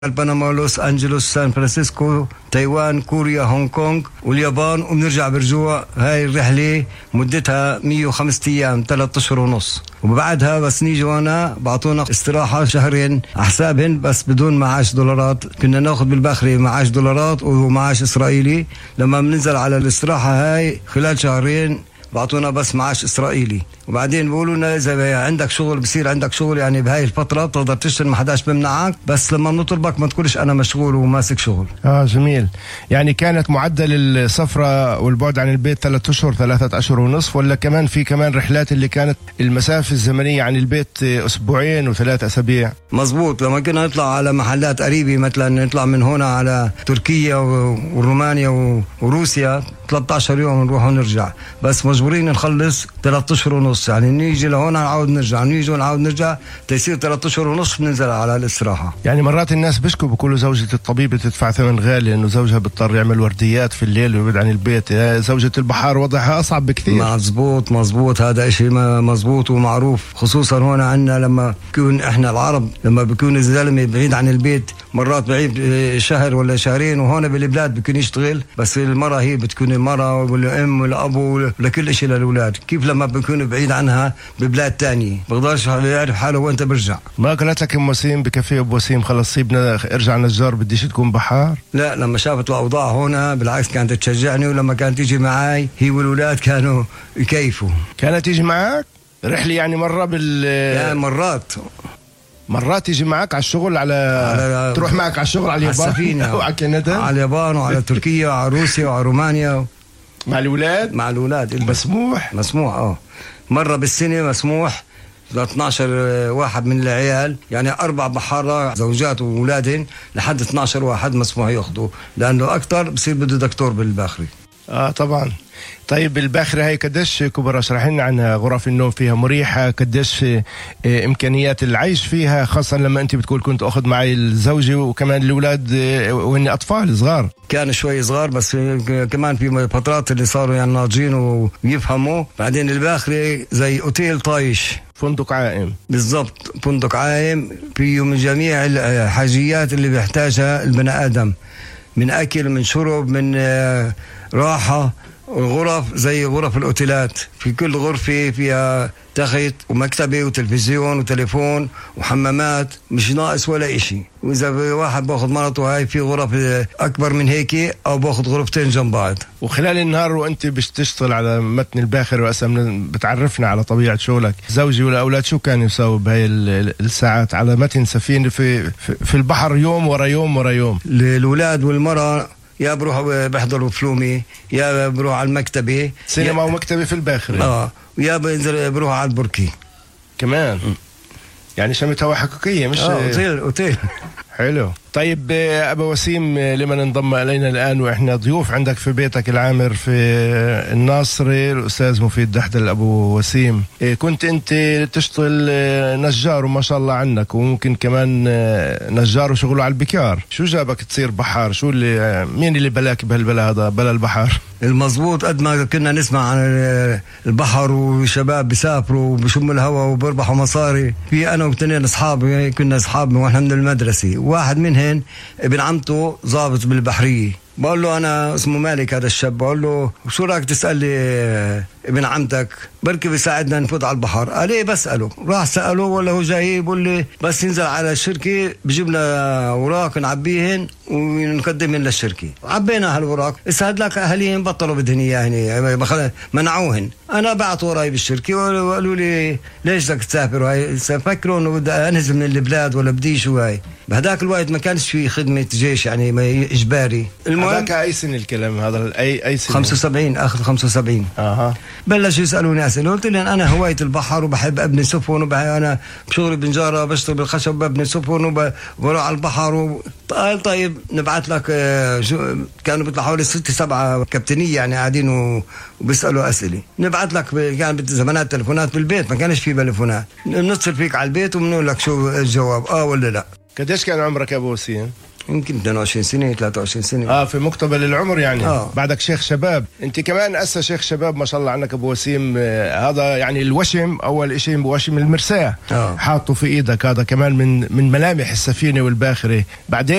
البنما، لوس أنجلوس، سان فرانسيسكو، تايوان، كوريا، هونغ كونغ واليابان، وبنرجع برجوع. هاي الرحلة مدتها 105 أيام، 3 أشهر ونص. وبعدها بس نيجي هنا بعطونا استراحة شهرين على حسابهن بس بدون معاش دولارات. كنا ناخذ بالباخرة معاش دولارات ومعاش إسرائيلي. لما بننزل على الاستراحة هاي خلال شهرين بعطونا بس معاش إسرائيلي. وبعدين بيقولوا لنا إذا عندك شغل بصير عندك شغل، يعني بهاي الفترة بتقدر تشتغل، ما حداش بمنعك، بس لما بنطلبك ما تقولش أنا مشغول وماسك شغل. جميل. يعني كانت معدل السفرة والبعد عن البيت 3 أشهر 3 أشهر ونصف، ولا كمان في كمان رحلات اللي كانت المسافة الزمنية عن البيت أسبوعين و3 أسابيع؟ مزبوط. لما كنا نطلع على محلات قريبة، مثلا نطلع من هنا على تركيا ورومانيا وروسيا 13 يوم نروح ونرجع، بس مجبورين نخلص 3 أشهر ونص. يعني نيجي لهون نعاود نرجع، نيجي ونعاود نرجع، تيصير 3 أشهر ونص بننزل على الاستراحة. يعني مرات الناس بيشكوا بيقولوا زوجة الطبيب تدفع ثمن غالي لأنه زوجها بيضطر يعمل ورديات في الليل ويبعد عن البيت. زوجة البحار وضعها أصعب بكثير. مزبوط. هذا إشي مزبوط ومعروف، خصوصا هون عندنا لما بكون إحنا العرب لما بكون الزلمة بعيد عن البيت مرات بعيد شهر ولا شهرين، وهون بالبلاد بكون يشتغل، بس المرأة هي بتكون المرأة والأم والأبو لكل شيء للأولاد. كيف لما بكون بعيد عنها ببلاد تانية بقدرش يعرف حاله وانت برجع. ما قالت لك ام وسيم بكفي ابو وسيم خلص سيبنا ارجع نجار بديش تكون بحار؟ لا، لما شافت الأوضاع هنا بالعكس كانت تشجعني، ولما كانت تيجي معي هي والأولاد كانوا يكيفوا. كانت تيجي معك رحلة يعني مرة يعني مرات تيجي معك على الشغل على تروح معك على الشغل على اليابان وعلى كندا، على اليابان وعلى تركيا وعلى روسيا وعلى رومانيا مع الأولاد مسموح. مرة بالسنة مسموح ل 12 واحد من العيال، يعني 4 بحارة زوجات وأولادهن لحد 12 واحد مسموح ياخذوا، لأنه أكتر بصير بده دكتور بالباخري. طبعا. طيب الباخرة هاي قديش كبر؟ اشرح لنا عنها. غرف النوم فيها مريحة؟ قديش إمكانيات العيش فيها، خاصة لما أنت بتقول كنت أخذ معي الزوجة وكمان الأولاد وهن أطفال صغار؟ كان شوي صغار، بس كمان في فترات اللي صاروا يعني ناضجين ويفهموا. بعدين الباخرة زي أوتيل طايش، فندق عائم. بالضبط، فندق عائم فيه من جميع الحاجيات اللي بيحتاجها البني آدم، من أكل، من شرب، من راحة. غرف زي غرف الأوتيلات، في كل غرفة فيها تخت ومكتبة وتلفزيون وتليفون وحمامات، مش ناقص ولا إشي. وإذا واحد باخذ مرته هاي في غرف أكبر من هيك، أو باخذ غرفتين جنب بعض. وخلال النهار وأنت بتشتغل على متن الباخر وأسم بتعرفنا على طبيعة شغلك، زوجي ولا أولاد شو كانوا يساووا بهاي الساعات على متن سفينة في البحر يوم ورا يوم ورا يوم؟ الأولاد والمرأة يا بروحوا بيحضروا فلومي، يا بروحوا على المكتبة، سينما ومكتبة في الباخر، ويا بروحوا على البركي كمان. يعني شمت هوا حقيقية مش أوتيل. حلو. طيب أبا وسيم، لمن انضم إلينا الآن وإحنا ضيوف عندك في بيتك العامر في الناصري، الأستاذ مفيد دحدل. أبو وسيم، كنت أنت تشتغل نجار وما شاء الله عنك، وممكن كمان نجار وشغله على البكار. شو جابك تصير بحار؟ مين اللي بلاك بهالبلا هذا، بلا البحر؟ المزبوط، قد ما كنا نسمع عن البحر وشباب بيسافروا وبشموا الهواء وبربحوا مصاري، في أنا واثنين أصحاب كنا أصحاب وإحنا من المدرسة، واحد منهن ابن عمته ضابط بالبحرية. بقول له أنا اسمه مالك هذا الشاب، بقول له شو رأيك تسأل لي ابن عمتك بركي بيساعدنا نفوت على البحر؟ قال ليه بسأله. راح سأله، ولا هو جاي بقول لي بس ينزل على الشركة بجيب لنا أوراق نعبيهن ونقدمهن للشركة. عبينا هالأوراق، هاد لك أهليهم بطلوا بدهن إياهن، منعوهن. أنا بعت وراي بالشركة وقالوا لي ليش بدك تسافر؟ هاي فكروا إنه بدي أنزل من البلاد ولا بدي شو. هاي بهداك الوقت ما كانش في خدمة جيش يعني ما إجباري. هذاك أي سن الكلام هذا؟ أي سن؟ 75، آخر 75. بلش يسألوني أسئلة، قلت لهم أنا هواية البحر وبحب أبني سفن، أنا بشغلي بنجارة بشتغل بالخشب ببني سفن وبروح على البحر. قال طيب نبعث لك. كانوا بيطلعوا حوالي 6-7 كابتنية يعني قاعدين وبيسألوا أسئلة. نبعث لك، كان زمانات تلفونات بالبيت، ما كانش في تلفونات، بنتصل فيك على البيت وبنقول لك شو الجواب، ولا لا. قديش كان عمرك يا أبو وسيم؟ يمكن 22 سنة 23 سنة. في مقتبل العمر يعني. بعدك شيخ شباب. انت كمان هسه شيخ شباب ما شاء الله عنك ابو وسيم. هذا يعني الوشم اول شيء وشم المرساه حاطه في ايدك، هذا كمان من ملامح السفينة والباخرة. بعدين